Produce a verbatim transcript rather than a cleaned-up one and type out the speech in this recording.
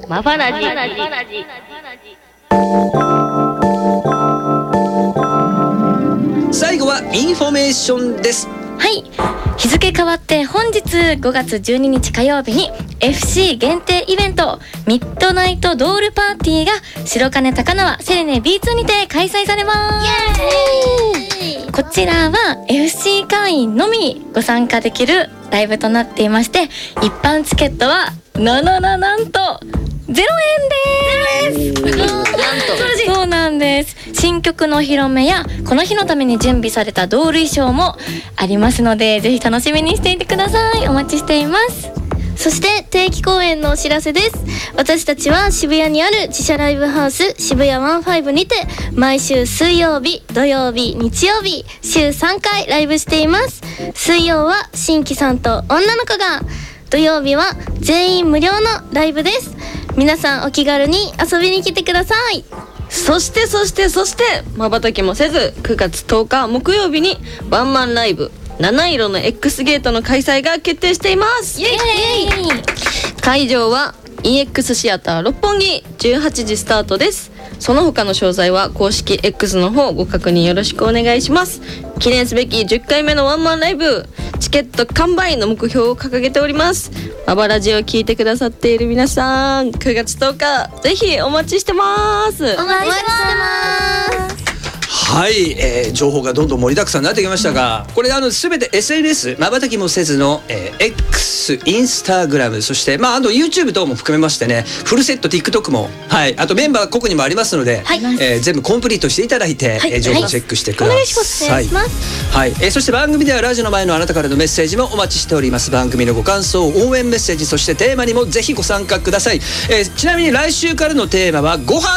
マバラジ。 最後はインフォメーションです。 はい、日付変わって本日ごがつじゅうににち火曜日に エフシー 限定イベントミッドナイトドールパーティーが白金高輪セレネ ビーツー にて開催されます。イエーイ。こちらは エフシー 会員のみご参加できるライブとなっていまして、一般チケットはななななんとゼロえんでーす。なんとそうなんです。新曲の披露目やこの日のために準備されたドール衣装もありますので、ぜひ楽しみにしていてください。お待ちしています。 そして定期公演のお知らせです。私たちは渋谷にある自社ライブハウス渋谷ワンファイブにて毎週水曜日、土曜日、日曜日週さんかいライブしています。水曜は新規さんと女の子が、土曜日は全員無料のライブです。皆さんお気軽に遊びに来てください。 そしてそしてそして瞬きもせずくがつとおか木曜日にワンマンライブ七色の X ゲートの開催が決定しています。 イエーイ。 会場は イーエックス シアター六本木じゅうはちじスタートです。その他の詳細は公式 X の方ご確認よろしくお願いします。記念すべきじゅっかいめのワンマンライブ、チケット完売の目標を掲げております。マバラジを聞いてくださっている皆さん、くがつとおかぜひお待ちしてます。 お待ちしてます。 はい、えー、情報がどんどん盛りだくさんになってきましたが、これあの全て エスエヌエス まばたきもせずの、えー、X、インスタグラム、そしてまああと YouTube 等も含めましてね、フルセット TikTok も、はい、あとメンバー個々にもありますので、はい、えー、全部コンプリートしていただいて、はい、えー、情報チェックしてください。 お願いします。 はい、はい、えー、そして番組ではラジオの前のあなたからのメッセージもお待ちしております。番組のご感想、応援メッセージ、そしてテーマにもぜひご参加ください。えー、ちなみに来週からのテーマはご飯